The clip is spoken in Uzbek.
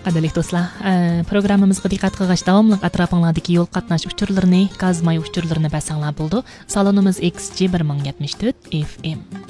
Qadrli do'stlar, programmamizga diqqat qilgach davomli atrofinglardagi yo'l qatnash uchurlarini, gaz may uchurlarini basanglar bo'ldi. Salonimiz XG 1074 FM.